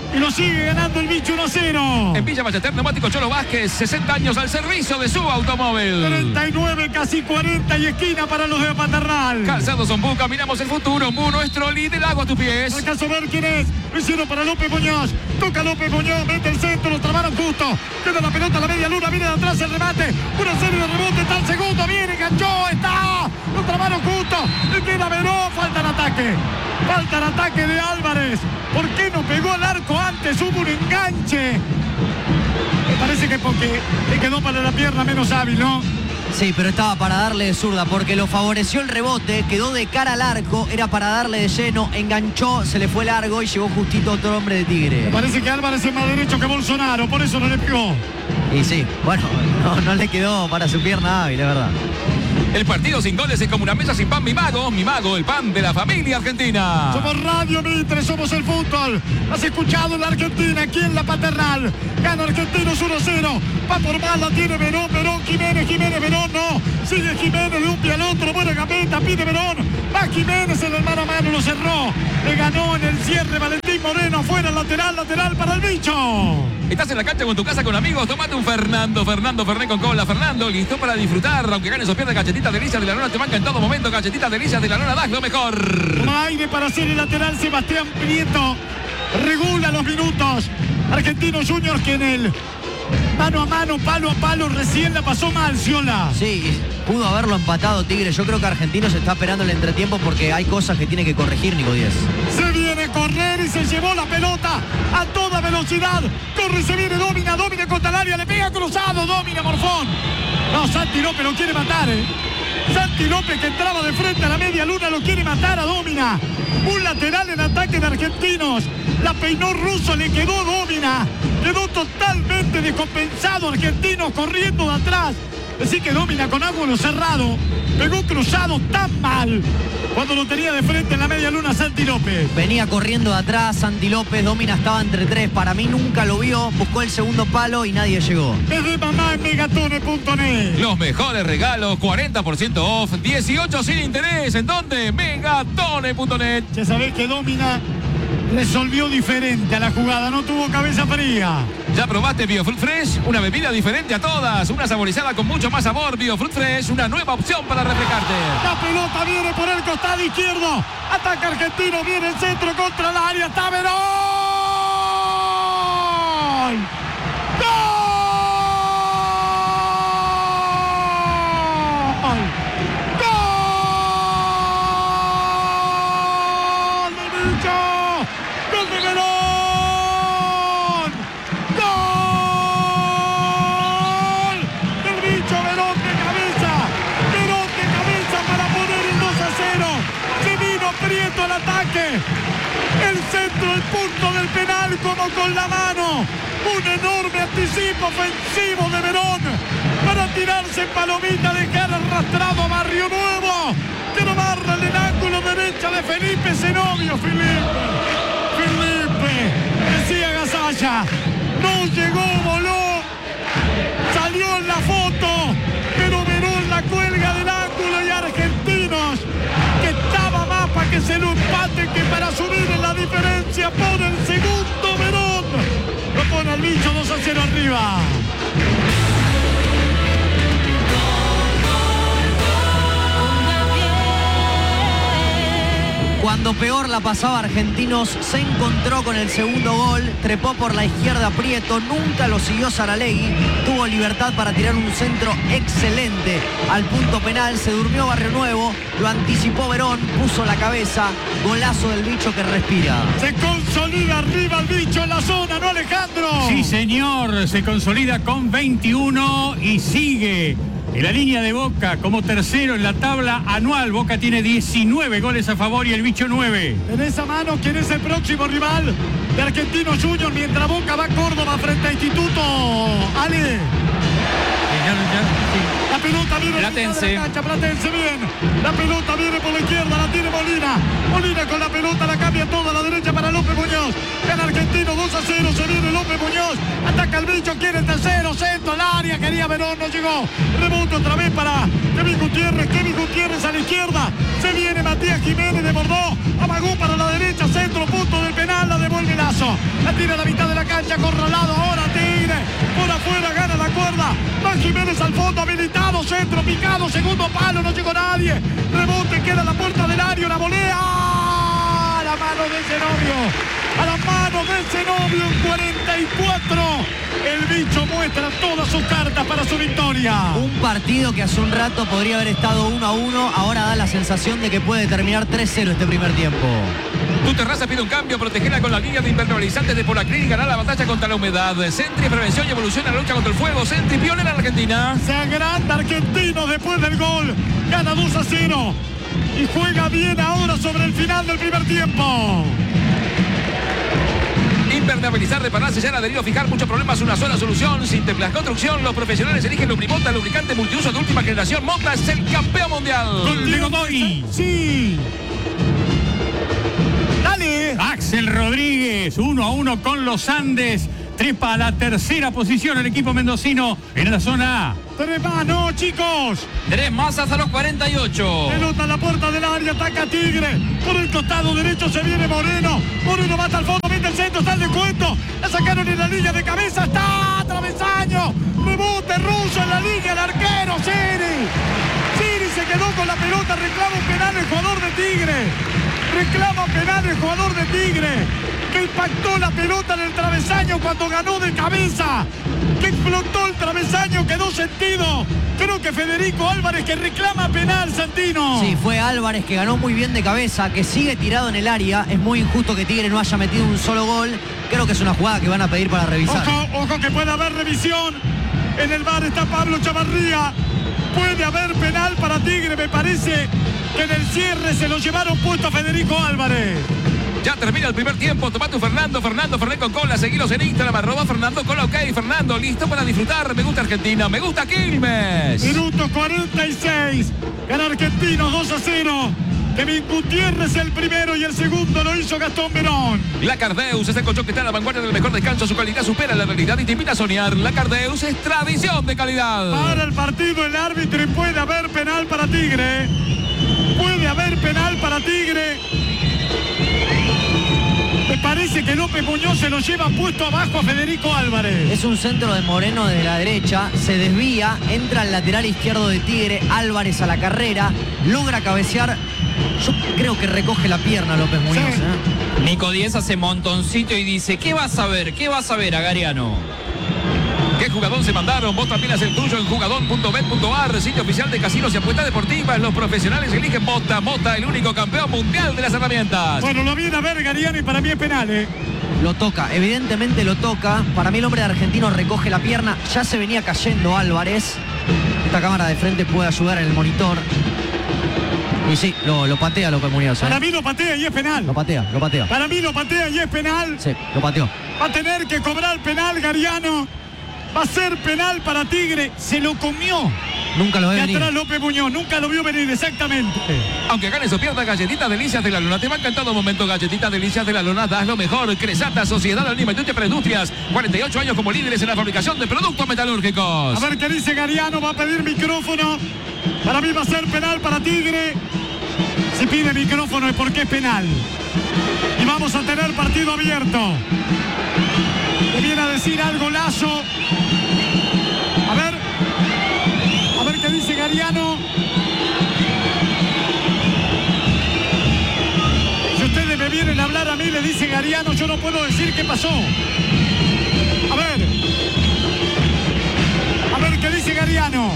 y lo sigue ganando el bicho uno a cero. En Villa Ballester, Neumático Cholo Vázquez, sesenta años al servicio de su automóvil. treinta y nueve, casi cuarenta y esquina para los de Paternal. Calzado Zombú, caminamos el futuro. Mu, nuestro liderazgo a tus pies. ¿Acaso ver quién es? Lo hicieron para López Muñoz. Toca López Muñoz, mete el centro, lo trabaron justo. Queda la pelota a la media luna, viene de atrás el remate. Una serie de rebotes, está el segundo, viene, enganchó, está. Lo trabaron justo. Le queda Verón, falta el ataque. Falta el ataque de Álvarez. ¿Por qué no pegó al arco antes? Hubo un enganche. Me parece que porque le quedó para la pierna menos hábil, ¿no? Sí, pero estaba para darle de zurda porque lo favoreció el rebote, quedó de cara al arco, era para darle de lleno, enganchó, se le fue largo y llegó justito otro hombre de Tigre. Me parece que Álvarez es más derecho que Bolsonaro, por eso no le pegó. Y sí, bueno, no, no le quedó para su pierna hábil, es verdad. El partido sin goles es como una mesa sin pan. Mi Mago, Mi Mago, el pan de la familia argentina. Somos Radio Mitre, somos el fútbol. Has escuchado en la Argentina, aquí en la Paternal. Gana Argentinos uno a cero. Va por más, la tiene Verón, Verón, Jiménez, Jiménez, Verón, no. Sigue Jiménez de un pie al otro, buena gambeta, pide Verón. Va Jiménez en el mano a mano, lo cerró. Le ganó en el cierre Valentín Moreno, fuera lateral, lateral para el bicho. Estás en la cancha con tu casa con amigos, tomate un Fernando, Fernando, Fernet con cola, Fernando, listo para disfrutar, aunque ganes o pierdas, galletitas delicias de la lona te banca en todo momento, galletitas delicias de la lona, das lo mejor. Toma aire para hacer el lateral Sebastián Prieto, regula los minutos. Argentinos Juniors que en el mano a mano, palo a palo, recién la pasó mal, Ciola. Sí, pudo haberlo empatado Tigre. Yo creo que Argentinos está esperando el entretiempo porque hay cosas que tiene que corregir Nico Díez. Se viene a correr y se llevó la pelota a toda velocidad. Corre y se viene, domina, domina contra el área, le pega cruzado, domina Morfón. No, Santi López lo quiere matar, ¿eh? Santi López que entraba de frente a la media luna lo quiere matar a Domina. Un lateral en ataque de Argentinos. La peinó Russo, le quedó Domina. Quedó totalmente descompensado Argentinos corriendo de atrás. Así que Domina con ángulo cerrado. Pegó cruzado tan mal cuando lo tenía de frente en la media luna Santi López. Venía corriendo de atrás Santi López, Domina estaba entre tres. Para mí nunca lo vio, buscó el segundo palo y nadie llegó. Desde mamá en megatone punto net. Los mejores regalos, cuarenta por ciento off, dieciocho sin interés. ¿En dónde? megatone punto net. Ya sabés que Domina resolvió diferente a la jugada, no tuvo cabeza fría. ¿Ya probaste BioFruit Fresh? Una bebida diferente a todas, una saborizada con mucho más sabor. BioFruit Fresh, una nueva opción para refrescarte. La pelota viene por el costado izquierdo. Ataca Argentino, viene el centro contra el área. ¡Está Verón! ¡Gol! ¡Gol del bicho! ¡Gol de Verón! ¡Gol del bicho! Verón de cabeza. Verón de cabeza para poner el dos a cero. Se vino Prieto al ataque. El centro, el punto del penal como con la mano. Un enorme anticipo ofensivo de Verón para tirarse en palomita, dejar arrastrado a Barrio Nuevo. Que no barra el ángulo derecha de Felipe Zenobio. Felipe, Felipe, decía Gasalla. No llegó, voló. Salió en la foto, pero Verón la cuelga del ángulo y Argentinos, que estaba más para que se lo empate que para subir en la diferencia, pone el segundo Verón. Lo pone el bicho dos a cero arriba. Cuando peor la pasaba Argentinos, se encontró con el segundo gol, trepó por la izquierda Prieto, nunca lo siguió Saralegui, tuvo libertad para tirar un centro excelente al punto penal, se durmió Barrio Nuevo, lo anticipó Verón, puso la cabeza, golazo del bicho que respira. Se consolida arriba el bicho en la zona, ¿no, Alejandro? Sí, señor, se consolida con veintiuno y sigue en la línea de Boca como tercero en la tabla anual. Boca tiene diecinueve goles a favor y el bicho nueve. En esa mano, ¿quién es el próximo rival de Argentinos Juniors mientras Boca va a Córdoba frente a Instituto? Ale. La pelota viene Platense. de la cancha, Platense bien. La pelota viene por la izquierda, la tiene Molina. Molina con la pelota, la cambia toda a la derecha para López Muñoz. Gana Argentino dos a cero, se viene López Muñoz. Ataca el bicho, quiere el tercero, centro, el área, quería Verón, no llegó. Rebote otra vez para Kevin Gutiérrez, Kevin Gutiérrez a la izquierda. Se viene Matías Jiménez de Bordó. Amagó para la derecha, centro, punto del penal, la devuelve Lazo. La tira a la mitad de la cancha, acorralado ahora Tigre, por afuera gana la cuerda, va Jiménez al fondo, habilitado, centro, picado, segundo palo, no llegó nadie, rebote, queda la puerta del área, la volea, a la mano de Zenobio. A la mano de Zenobio en cuarenta y cuatro. El bicho muestra todas sus cartas para su victoria. Un partido que hace un rato podría haber estado uno a uno. Ahora da la sensación de que puede terminar tres cero este primer tiempo. Tu terraza pide un cambio, protegela con la línea de impermeabilizantes de Polaclin y ganar la batalla contra la humedad. Sentry, prevención y evolución en la lucha contra el fuego. Sentry, pionera en Argentina. Se agranda Argentino después del gol. Gana dos a cero. Y juega bien ahora sobre el final del primer tiempo. Impermeabilizar, reparar, sellar, adherir o fijar muchos problemas, una sola solución. Sinteplas Construcción, los profesionales eligen Lubrimonta, lubricante multiuso de última generación. Monta es el campeón mundial. Gol de Godoy. Sí. Dale. Axel Rodríguez, uno a uno con los Andes. Trepa a la tercera posición el equipo mendocino en la zona A. Tres más, no, chicos. Tres más hasta los cuarenta y ocho. Pelota a la puerta del área, ataca Tigre. Por el costado derecho se viene Moreno. Moreno va hasta el fondo, mete el centro, está el descuento. La sacaron en la línea de cabeza, está travesaño. Rebote ruso en la línea, el arquero, Siri. Siri se quedó con la pelota, reclama un penal el jugador de Tigre. Reclama penal el jugador de Tigre, que impactó la pelota en el travesaño cuando ganó de cabeza, que explotó el travesaño, quedó sentido. Creo que Federico Álvarez que reclama penal, Santino. Sí, fue Álvarez que ganó muy bien de cabeza, que sigue tirado en el área. Es muy injusto que Tigre no haya metido un solo gol. Creo que es una jugada que van a pedir para revisar. Ojo, ojo que puede haber revisión. En el V A R está Pablo Chavarría. Puede haber penal para Tigre, me parece que en el cierre se lo llevaron puesto a Federico Álvarez. Ya termina el primer tiempo. Toma tu Fernando, Fernando, Fernet con cola. Seguilos en Instagram, arroba Fernando Cola, ok. Fernando, listo para disfrutar. Me gusta Argentina, me gusta Quilmes. Minuto cuarenta y seis. Gana Argentinos dos a cero. Kevin Gutiérrez el primero y el segundo lo hizo Gastón Verón. La Cardeus es el colchón que está a la vanguardia del mejor descanso. Su calidad supera la realidad y te invita a soñar. La Cardeus es tradición de calidad. Para el partido el árbitro y puede haber penal para Tigre. Puede haber penal para Tigre. Me parece que López Muñoz se lo lleva puesto abajo a Federico Álvarez. Es un centro de Moreno de la derecha, se desvía, entra al lateral izquierdo de Tigre, Álvarez a la carrera, logra cabecear. Yo creo que recoge la pierna López Muñoz. Sí. ¿eh? Nico Díez hace montoncito y dice, ¿qué vas a ver? ¿Qué vas a ver, Agariano? ¿Qué jugador se mandaron? Vos también haz el tuyo en jugador punto bet punto a r, sitio oficial de casinos y apuestas deportivas. Los profesionales eligen Mota. Mota, el único campeón mundial de las herramientas. Bueno, lo viene a ver Gariano y para mí es penal, ¿eh? Lo toca, evidentemente lo toca. Para mí el hombre de Argentino recoge la pierna. Ya se venía cayendo Álvarez. Esta cámara de frente puede ayudar en el monitor. Y sí, lo, lo patea López Muñoz. ¿eh? Para mí lo patea y es penal. Lo patea, lo patea. Para mí lo patea y es penal. Sí, lo pateó. Va a tener que cobrar penal Gariano. Va a ser penal para Tigre. Se lo comió. Nunca lo ve De venir. atrás López Muñoz. Nunca lo vio venir exactamente. Aunque ganes o pierdas, Galletitas Delicias de la Luna te banca en todo momento. Galletitas Delicias de la Luna, das lo mejor. Cresata, Sociedad Anónima Industria para Industrias. cuarenta y ocho años como líderes en la fabricación de productos metalúrgicos. A ver qué dice Gariano. Va a pedir micrófono. Para mí va a ser penal para Tigre. Si pide micrófono es porque es penal. Y vamos a tener partido abierto. Le viene a decir algo Lazo. A ver. A ver qué dice Gariano. Si ustedes me vienen a hablar a mí, le dice Gariano, yo no puedo decir qué pasó. A ver. A ver qué dice Gariano.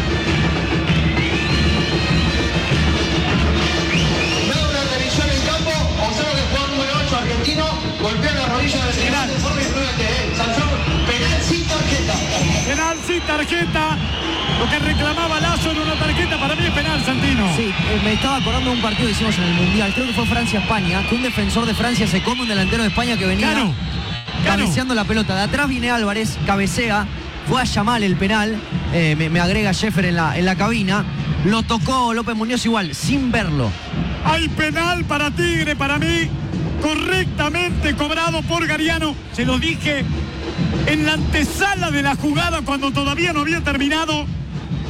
Argentino golpea la rodilla del rival de forma imprudente, ¿eh? Sanción, penal sin tarjeta. Penal sin tarjeta. Lo que reclamaba Lazo en una tarjeta, para mí es penal, Santino. Sí, eh, me estaba acordando de un partido que hicimos en el Mundial, creo que fue Francia-España, que un defensor de Francia se come un delantero de España que venía Claro, claro. cabeceando la pelota. De atrás viene Álvarez, cabecea, fue a llamar el penal, eh, me, me agrega Sheffer en la, en la cabina, lo tocó López Muñoz igual, sin verlo. Hay penal para Tigre, para mí, correctamente cobrado por Gariano. Se lo dije en la antesala de la jugada cuando todavía no había terminado.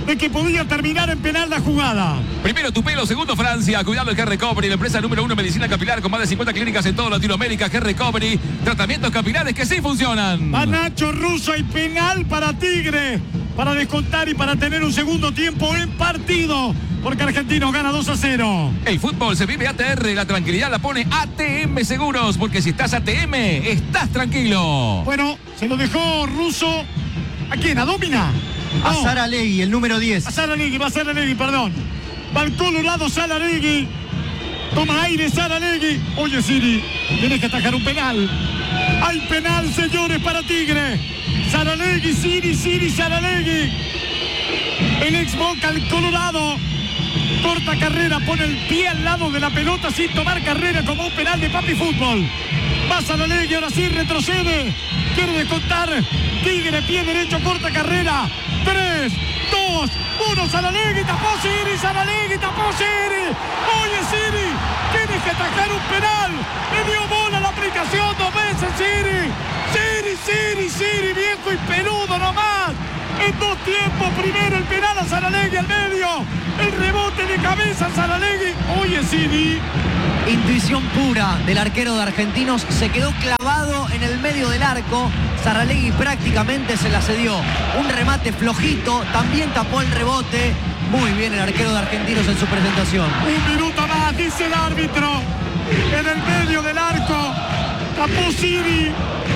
de que podía terminar en penal la jugada. Primero tu pelo, segundo Francia. Cuidado el Hair Recovery, la empresa número uno en medicina capilar con más de cincuenta clínicas en toda Latinoamérica. Hair Recovery, tratamientos capilares que sí funcionan. A Nacho Russo y penal para Tigre, para descontar y para tener un segundo tiempo en partido, porque Argentinos gana dos a cero. El fútbol se vive A T R, la tranquilidad la pone A T M Seguros, porque si estás A T M, estás tranquilo. Bueno, se lo dejó Russo. ¿A quién? ¿A Domina? A No. Saralegui, el número diez. A Saralegui, va a Saralegui, perdón. Va al Colorado Saralegui. Toma aire Saralegui. Oye, Siri, tienes que atajar un penal. Hay penal, señores, para Tigre. Saralegui, Siri, Siri, Saralegui. El ex Boca, el Colorado. Corta carrera, pone el pie al lado de la pelota sin tomar carrera como un penal de papi fútbol. Va Saralegui, ahora sí retrocede. Quiere descontar. Tigre, pie derecho, corta carrera. Tres, dos, uno. Saralegui, tapó Siri, Saralegui, tapó Siri. Oye, Siri, tienes que atajar un penal. Le dio bola a la aplicación dos veces, Siri. Siri, Siri, Siri, viejo y peludo nomás. En dos tiempos, primero el penal a Saralegui al medio. El rebote de cabeza a Saralegui. Oye, Siri. Intuición pura del arquero de Argentinos, se quedó clavado en el medio del arco. Saralegui prácticamente se la cedió. Un remate flojito, también tapó el rebote. Muy bien el arquero de Argentinos en su presentación. Un minuto más, dice el árbitro. En el medio del arco. Tapó Siri.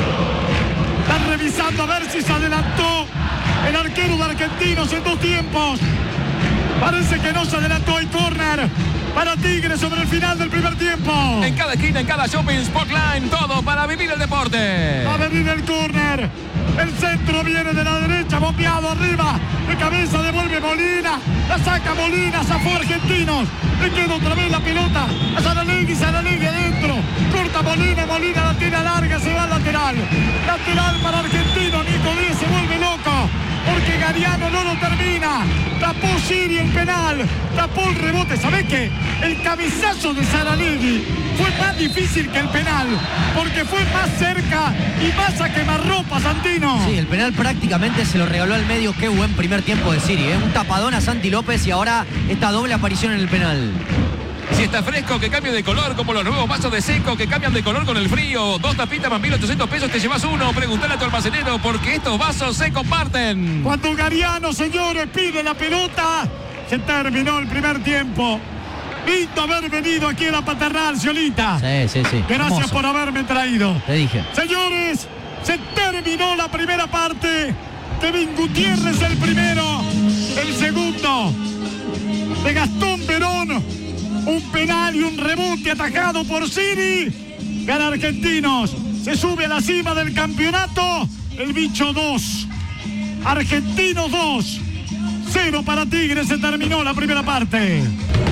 Están revisando a ver si se adelantó el arquero de Argentinos en dos tiempos. Parece que no se adelantó. El córner para Tigre sobre el final del primer tiempo. En cada esquina, en cada shopping, Spotline, todo para vivir el deporte. Va a venir el córner. El centro viene de la derecha, bombeado arriba. De cabeza devuelve Molina. La saca Molina, zafó Argentinos. Le queda otra vez la pelota a Saralegui, Saralegui adentro. Corta Molina, Molina la tira larga, se va al lateral. Lateral para Argentinos. Nico Díaz se vuelve loco, porque Gariano no lo termina. Tapó Siri el penal, tapó el rebote. ¿Sabés qué? El cabezazo de Saralegui fue más difícil que el penal, porque fue más cerca y más a quemarropa, Santino. Sí, el penal prácticamente se lo regaló al medio. Qué buen primer tiempo de Siri, ¿eh? Un tapadón a Santi López y ahora esta doble aparición en el penal. Si está fresco, que cambie de color, como los nuevos vasos de seco que cambian de color con el frío. Dos tapitas más mil ochocientos pesos, te llevas uno. Preguntale a tu almacenero, porque estos vasos se comparten. Cuando Gariano, señores, pide la pelota, se terminó el primer tiempo. Lindo haber venido aquí a la Paternal, Ciolita. Sí, sí, sí. Gracias Hermoso. por haberme traído. Te dije. Señores, se terminó la primera parte. Kevin Gutiérrez el primero. El segundo de Gastón Verón. Un penal y un rebote atajado por Siri. Gana Argentinos. Se sube a la cima del campeonato. El bicho dos. Argentinos dos. Cero para Tigres. Se terminó la primera parte.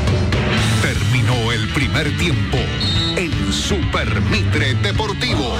Terminó el primer tiempo en Super Mitre Deportivo.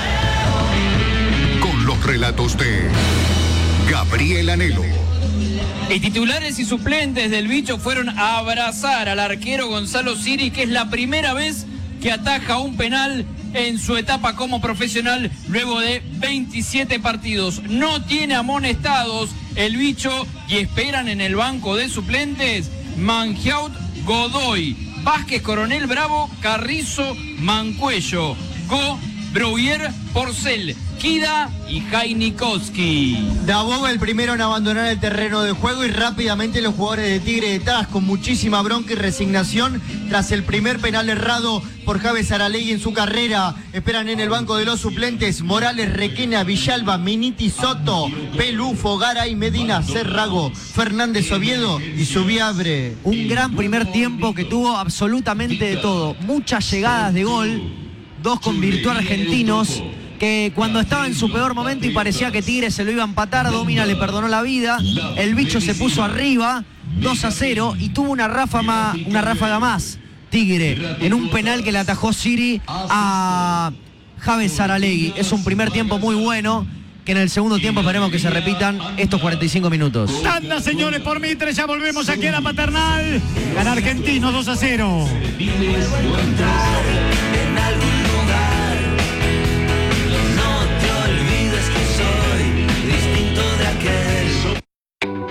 Con los relatos de Gabriel Anhelo. Y titulares y suplentes del bicho fueron a abrazar al arquero Gonzalo Siri, que es la primera vez que ataja un penal en su etapa como profesional luego de veintisiete partidos. No tiene amonestados el bicho y esperan en el banco de suplentes Mangiaut, Godoy, Vázquez, Coronel Bravo, Carrizo, Mancuello, Go, Brouyer, Porcel, Kida y Jainikowski. Dabova el primero en abandonar el terreno de juego y rápidamente los jugadores de Tigre detrás con muchísima bronca y resignación tras el primer penal errado por Javier Saralegui en su carrera. Esperan en el banco de los suplentes Morales, Requena, Villalba, Miniti, Soto, Pelufo, Garay, Medina, Cerrago, Fernández Oviedo y Subiabre. Un gran primer tiempo que tuvo absolutamente de todo. Muchas llegadas de gol. Dos convirtió Argentinos, que cuando estaba en su peor momento y parecía que Tigre se lo iba a empatar, Domina le perdonó la vida. El bicho se puso arriba, dos a cero, y tuvo una ráfaga, una ráfaga más, Tigre, en un penal que le atajó Siri a Javier Saralegui. Es un primer tiempo muy bueno, que en el segundo tiempo esperemos que se repitan estos cuarenta y cinco minutos. Tanda, señores, por Mitre, ya volvemos aquí a la Paternal. Gana Argentinos dos a cero.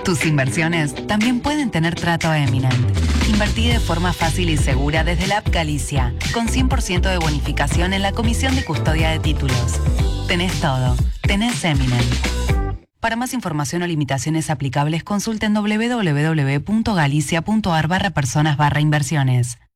Tus inversiones también pueden tener trato Eminent. Invertí de forma fácil y segura desde la app Galicia, con cien por ciento de bonificación en la comisión de custodia de títulos. Tenés todo. Tenés Eminent. Para más información o limitaciones aplicables, consulten doble u doble u doble u punto galicia punto a r barra personas barra inversiones.